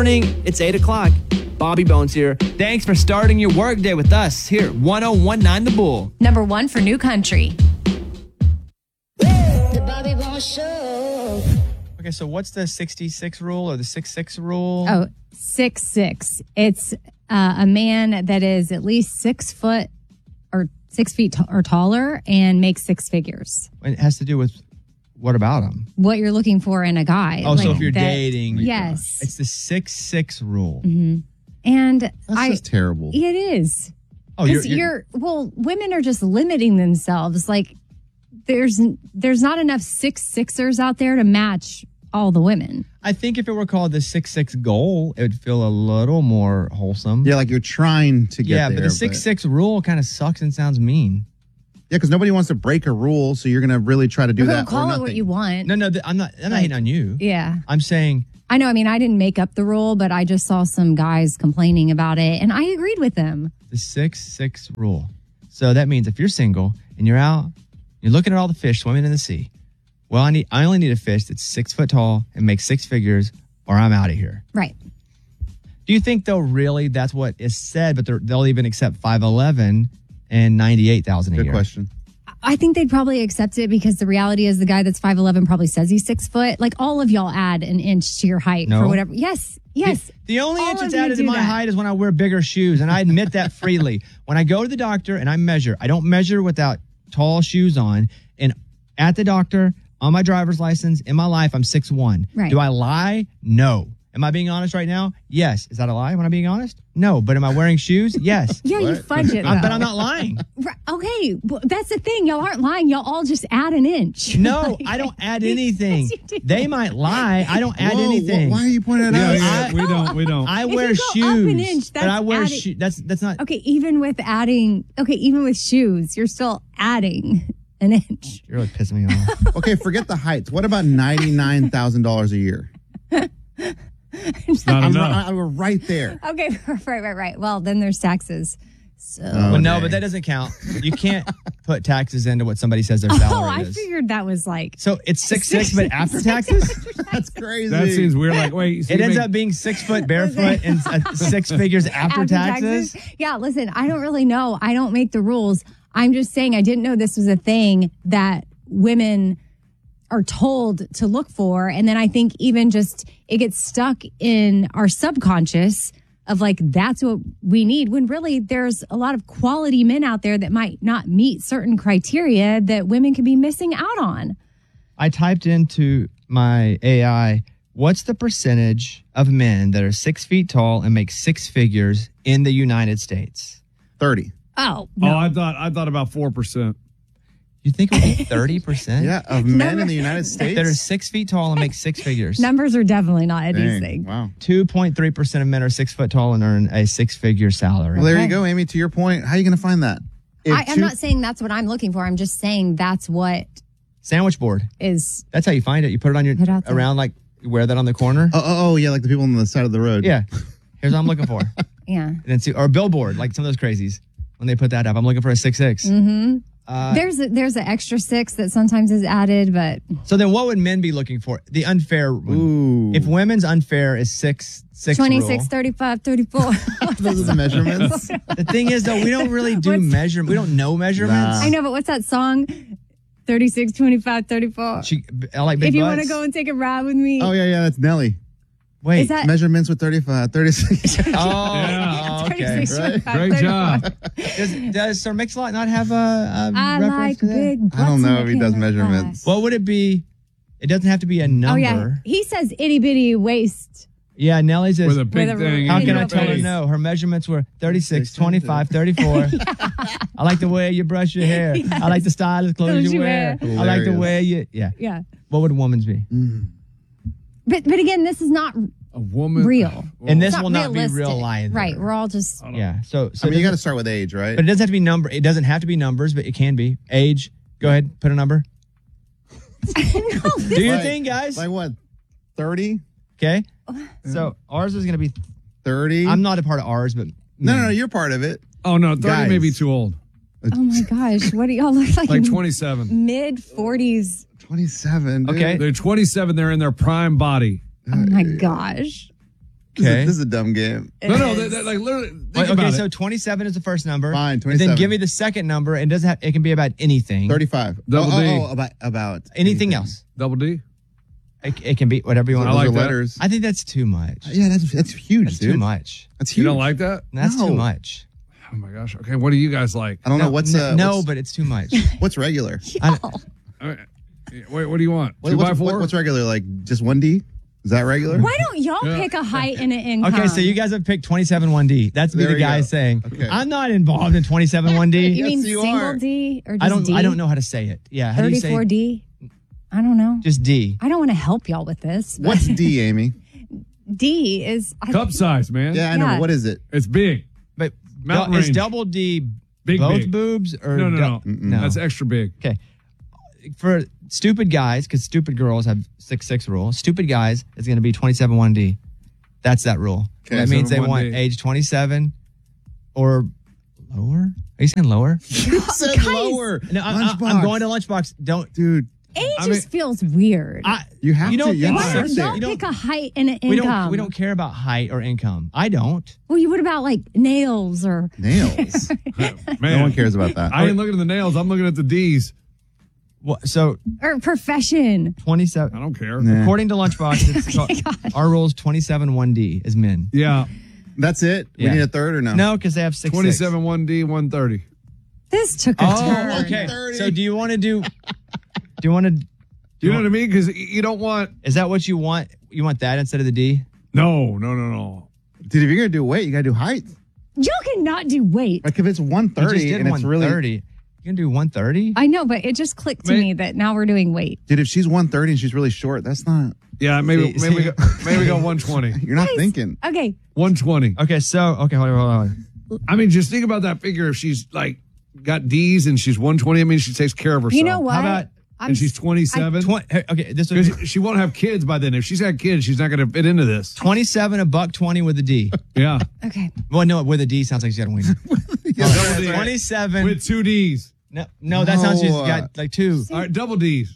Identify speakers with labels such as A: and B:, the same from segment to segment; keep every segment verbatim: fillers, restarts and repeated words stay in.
A: morning. It's eight o'clock. Bobby Bones here. Thanks for starting your workday with us here at one oh one nine The Bull.
B: Number one for New Country.
C: The Bobby Bones Show.
A: Okay, so what's the sixty-six rule or the six-six rule?
B: Oh, six six. It's uh, a man that is at least six foot or six feet t- or taller and makes six figures.
A: It has to do with what about him?
B: What you're looking for in a guy.
A: Oh, so
B: like
A: if you're
B: that-
A: dating.
B: Yes.
A: It's the six-six rule.
B: Mm-hmm. And
D: That's
B: I,
D: just terrible.
B: It is.
A: Oh,
B: Because
A: you're,
B: you're,
A: you're,
B: well, women are just limiting themselves. Like there's there's not enough six sixers out there to match all the women.
A: I think if it were called the six-six goal, it would feel a little more wholesome.
D: Yeah, like you're trying to get
A: Yeah,
D: there.
A: but the six-six rule kind of sucks and sounds mean.
D: Yeah, because nobody wants to break a rule, so you're going to really try to do
B: Well,
D: that.
B: call
D: or
B: it
D: nothing.
B: what you want.
A: No, no, th- I'm not. I'm not
B: Like-
A: hating on you.
B: Yeah.
A: I'm saying
B: I know. I mean, I didn't make up the rule, but I just saw some guys complaining about it, and I agreed with them.
A: the six-six rule. So that means if you're single and you're out, you're looking at all the fish swimming in the sea. Well, I need. I only need a fish that's six foot tall and makes six figures, or I'm out of here.
B: Right.
A: Do you think though, really, that's what is said? But they're- they'll even accept five eleven and ninety-eight thousand a
D: Good
A: year.
D: question.
B: I think they'd probably accept it because the reality is the guy that's five eleven probably says he's six foot. Like all of y'all add an inch to your height
A: No.
B: for whatever. Yes. Yes.
A: The, the only
B: All
A: inch
B: of
A: it's
B: you
A: added to
B: do
A: my
B: that.
A: height is when I wear bigger shoes, and I admit that freely. When I go to the doctor and I measure, I don't measure without tall shoes on. And at the doctor, on my driver's license, in my life, I'm six one.
B: Right.
A: Do I lie? No. Am I being honest right now? Yes. Is that a lie when I'm being honest? No. But am I wearing shoes? Yes.
B: Yeah, you
D: What?
B: fudge it.
A: I'm- but
B: though.
A: I'm not lying.
B: Right, okay, well, that's the thing. Y'all aren't lying. Y'all all just add an inch.
A: No,
B: Like-
A: I don't add anything.
B: Yes, you do.
A: They might lie. I don't add
D: Whoa,
A: anything.
D: wh- Why are you pointing it
E: Yeah,
D: out?
E: yeah,
A: I-
E: we don't. We don't.
A: I
B: If
A: wear
B: you go up
A: shoes.
B: an inch,
A: but I
B: that's
A: wear
B: adding-
A: shoes. That's that's not.
B: Okay, even with adding, okay, even with shoes, you're still adding an inch.
A: You're really pissing me off.
D: Okay, forget the heights. What about ninety-nine thousand dollars a year?
E: It's not
D: I'm,
E: enough.
D: right, I'm right there.
B: Okay, right, right, right. Well, then there's taxes. So.
D: Oh,
A: Well, no,
D: dang.
A: but that doesn't count. You can't put taxes into what somebody says their
B: Oh,
A: salary
B: I
A: is.
B: figured that was like.
A: So it's six six, but after taxes,
D: That's crazy.
E: That seems weird. Like, wait, so
A: it
E: you
A: ends
E: make-
A: up being six foot barefoot and uh, six figures after, taxes.
B: Yeah, listen, I don't really know. I don't make the rules. I'm just saying I didn't know this was a thing that women are told to look for. And then I think even just it gets stuck in our subconscious of like, that's what we need, when really there's a lot of quality men out there that might not meet certain criteria that women could be missing out on.
A: I typed into my A I, what's the percentage of men that are six feet tall and make six figures in the United States?
D: thirty.
B: Oh,
E: Oh, I thought I thought about four percent.
A: You think it would be thirty percent?
D: Yeah, of men
B: Number-
D: in the United States.
A: That are six feet tall and make six figures.
B: numbers are definitely not
D: Dang,
B: anything.
D: wow.
A: two point three percent of men are six foot tall and earn a six figure salary.
D: Well, there
B: Okay.
D: you go, Amy. To your point, how are you going to find that? If
B: I, I'm
D: two-
B: not saying that's what I'm looking for. I'm just saying that's what
A: Sandwich board.
B: is.
A: That's how you find it. You put it on your,
B: Put it out there.
A: around like, you wear that on the corner.
D: Oh, oh, oh, yeah, like the people on the side of the road.
A: Yeah. Here's what I'm looking for.
B: Yeah.
A: And then see, or a billboard, like some of those crazies. When they put that up, I'm looking for a six six.
B: Mm-hmm.
A: Uh,
B: there's a, there's an extra six that sometimes is added, but
A: so then what would men be looking for? The unfair one.
D: Ooh.
A: If women's unfair is six, six
B: twenty-six,
A: rule.
B: thirty-five, thirty-four.
D: Those are the measurements.
A: The thing is, though, we don't really do
B: What's-
A: measurement. We don't know measurements.
D: Nah.
B: I know, but what's that song? thirty-six, twenty-five, thirty-four.
A: She, I like big
B: If you
A: butts.
B: want to go and take a ride with me.
D: Oh, yeah, yeah, that's Nelly.
A: Wait.
B: Is that
D: Measurements with thirty-five, thirty-six.
A: oh,
E: Yeah.
A: oh, okay.
B: thirty-six,
D: Right?
B: twenty-five,
E: Great
B: thirty-four.
E: job.
A: Does, does Sir Mix-a-Lot not have a, a
B: I
A: reference
B: like
A: to that?
B: big butts.
D: I don't know
B: and
D: if he does
B: can
D: measurements.
B: fly.
A: What would it be? It doesn't have to be a number.
B: Oh, yeah. He says itty bitty waist.
A: Yeah, Nelly says,
E: With a big
B: With a-
E: thing.
A: how
E: in
A: can
E: your
A: I tell her
E: face.
A: no? Her measurements were thirty-six, twenty-five, thirty-four. I like the way you brush your hair. I like the style of clothes
B: Clothes
A: you
B: you
A: wear.
B: wear.
A: I like the
D: Hilarious.
A: way you, yeah.
B: Yeah.
A: What would a woman's be?
B: But but again, this is not
E: A woman.
B: real.
E: Well,
A: And this
B: It's
A: will not be
B: realistic.
A: real either.
B: Right. We're all just.
A: Yeah. So, so
D: I mean, you
A: does
D: got to
A: it-
D: start with age, right?
A: but it doesn't have to be number. It doesn't have to be numbers, but it can be age. Go ahead, put a number.
B: no,
A: Do your
D: Like-
A: thing, guys.
D: Like what? thirty?
A: Okay. So ours is going to be.
D: thirty?
A: I'm not a part of ours, but
D: No, no, no, you're part of it.
E: Oh no, thirty
D: Guys.
E: may be too old.
B: oh my gosh. What do y'all look like?
E: Like twenty-seven.
B: Mid forties.
D: twenty-seven. Dude.
A: Okay.
E: They're twenty-seven. They're in their prime body.
B: Oh my gosh.
A: Okay.
D: This is a dumb game.
B: It
E: No, no,
B: is.
E: that, that, like literally. Think
A: Wait,
E: about
A: okay,
E: it.
A: so twenty-seven is the first number.
D: Fine,
A: And
D: twenty-seven.
A: then give me the second number, and doesn't have, it can be about anything.
D: thirty-five.
E: Double
D: oh,
E: D.
D: oh, oh, about, about
A: Anything else.
E: Double D.
A: It, it can be whatever you want.
E: I
D: Those
E: like
D: are
E: that.
D: letters.
A: I think that's too much.
D: Yeah, that's that's huge,
A: That's
D: dude.
A: too much.
D: That's
E: You
D: huge.
E: don't like that?
A: That's
D: No.
A: too much.
E: Oh my gosh. Okay, what do you guys like?
D: I don't know what's
A: no,
D: uh,
A: no
D: what's,
A: but it's too much.
D: what's regular.
A: I-
E: Uh, Wait, what do you want?
D: What-
E: Two by
D: what's,
E: four?
D: what- what's regular? Like just one D? Is that regular?
B: Why don't y'all
E: Yeah.
B: pick a height and an income?
A: okay, so you guys have picked twenty-seven one D. That's me,
D: There
A: the
D: we
A: guy
D: go.
A: saying,
D: Okay.
A: I'm not involved in twenty-seven one D.
B: You mean
D: Yes, you
B: single
D: are.
B: D or just
A: I don't.
B: D?
A: I don't know how to say it. Yeah, how do you say
B: thirty-four D? I don't know.
A: just D?
B: I don't want to help y'all with this. but
D: What's D, Amy?
B: D is I
E: Cup size, man.
D: Yeah, I know.
B: Yeah.
D: But what is it?
E: It's big.
A: But
E: Mountain
A: is
E: range.
A: double D
E: Big,
A: both
E: big.
A: boobs or
E: No, no, no.
A: dou- no?
E: That's extra big.
A: Okay. For stupid guys, because stupid girls have six six rule. Stupid guys is going to be twenty-seven one D. That's that rule.
D: Okay.
A: That means they want
E: twenty-seven one D.
A: age twenty-seven or lower. Are you saying lower?
D: You said
B: guys.
D: lower.
A: No, I, I, I'm going to lunchbox. Don't.
D: Dude,
B: age
E: I mean-
B: just feels weird.
A: I,
D: you have
A: you
D: to.
A: don't
D: You
A: think
D: have
B: Why
D: to
B: don't
D: sit there.
B: y'all
A: You don't-
B: pick a height and an
A: we
B: income?
A: don't. We don't care about height or income. I don't.
B: Well, you what about like nails or
D: Nails.
E: Man,
D: No one cares about that.
E: I ain't looking at the nails. I'm looking at the D's.
A: Well, so
B: or profession?
E: I
A: twenty-seven.
E: don't care.
D: Nah.
A: According to lunchbox, it's called, our rule is twenty-seven one D is men.
E: Yeah.
D: That's it?
A: Yeah.
D: We need a third or no?
A: No, because they have six.
E: twenty-seven one D, one thirty.
B: This took a turn.
A: Oh, okay.
D: thirty.
A: So do you want to do? Do you want to?
E: You know what I mean? Because you don't want.
A: Is that what you want? You want that instead of the D?
E: No, no, no, no.
D: Dude, if you're going to do weight, you got to do height.
B: Y'all cannot do weight.
D: Like if it's one
A: You just
D: thirty
A: did
D: and it's really.
A: one thirty. You can do one thirty?
B: I know, but it just clicked to
E: May-
B: me that now we're doing weight.
D: Dude, if she's one thirty and she's really short, that's not.
E: Yeah, maybe
A: See-
E: maybe
A: see-
E: we go, maybe we go one twenty.
D: You're not
B: Guys,
D: thinking.
B: Okay,
E: one twenty.
A: Okay, so okay, hold on, hold on.
E: I mean, just think about that figure. If she's like got D's and she's one twenty, I mean, she takes care of herself.
B: you know what?
A: How about-
B: I'm
E: And she's
B: s-
E: twenty-seven.
A: Twen- hey, okay, this was
E: Because she won't have kids by then. If she's had kids, she's not going to fit into this.
A: twenty-seven, a buck twenty with a D.
E: Yeah.
B: Okay.
A: Well, no, with a D sounds like she's got a wiener.
D: Yeah,
E: Double D.
A: twenty-seven.
E: With two D's.
A: no, no, that sounds she's
D: No.
A: got like two.
E: All right, double D's.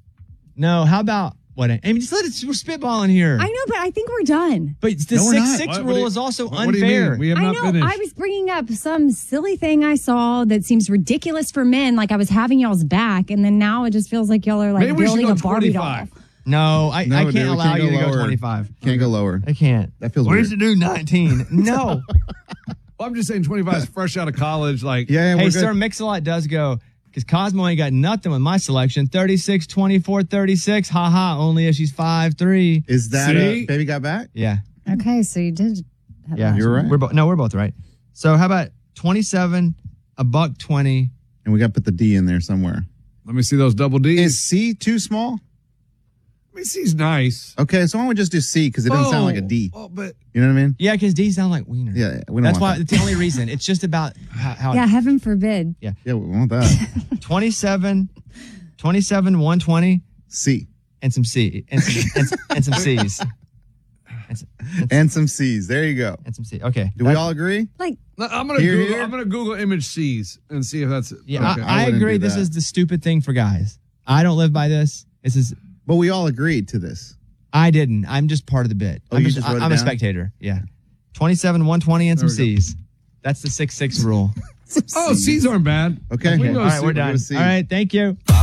A: No, how about what? I mean, just let it. We're spitballing here.
B: I know, but I think we're done.
A: But the
D: No, we're
A: six
D: not.
A: six
E: What- what do
A: rule
E: you-
A: is also
E: what- what do you
A: unfair.
E: mean? We have
B: I
E: not
B: know.
E: finished.
B: I was bringing up some silly thing I saw that seems ridiculous for men. Like I was having y'all's back, and then now it just feels like y'all are like
E: Maybe we should
B: building
E: go
B: a Barbie
E: twenty-five.
B: doll.
A: No, I,
D: No,
A: I
D: dude,
A: can't
D: we
A: allow
D: can't
A: you
D: go
A: to go
D: lower.
A: twenty-five.
D: Can't go lower.
A: I can't.
D: That feels
A: What
D: weird.
A: is to do nineteen? No.
E: Well, I'm just saying twenty-five is fresh out of college. Like,
D: Yeah, yeah,
A: Hey,
D: we're
A: Sir
D: good.
A: Mix-a-Lot does go, because Cosmo ain't got nothing with my selection. thirty-six, twenty-four, thirty-six. Ha ha, only if she's five three.
D: Is that
E: See?
D: uh, baby got back?
A: Yeah.
B: Okay, so you did. Have
A: Yeah.
B: that.
D: You're right.
A: We're bo- no, we're both right. So how about twenty-seven, a buck twenty?
D: And we got to put the D in there somewhere.
E: let me see those double D's.
D: Is C too small?
E: I mean, C's nice.
D: Okay, so why don't we just do C because it doesn't sound like a D.
E: Oh, but
D: You know what I mean?
A: Yeah, because D sound like wiener.
D: Yeah, we don't
A: That's
D: want
A: why,
D: that.
A: it's the only reason. It's just about how, how
B: Yeah, heaven forbid.
D: Yeah, we want that.
A: twenty-seven, twenty-seven, one twenty,
D: C.
A: and some C, and some, and, some- and some C's. And some,
D: And some C's. There you go.
A: and some C. Okay.
D: Do we all agree?
B: Like,
E: No, I'm gonna
D: Here,
E: Google.
D: here?
E: I'm gonna Google image C's and see if that's it.
A: Yeah,
E: Okay.
A: I, I
D: wouldn't
A: agree.
D: do
A: This
D: that.
A: is the stupid thing for guys. I don't live by this. This is
D: But we all agreed to this.
A: I didn't. I'm just part of the bit.
D: Oh,
A: I'm,
D: you
A: just,
D: just wrote it
A: I'm a
D: down?
A: spectator. Yeah. twenty-seven, one twenty, and some
E: There we go.
A: C's. That's the six six rule.
E: Oh, C's aren't bad.
D: Okay.
E: We can go
A: All right,
E: C.
A: we're done.
D: go C.
A: All right, thank you.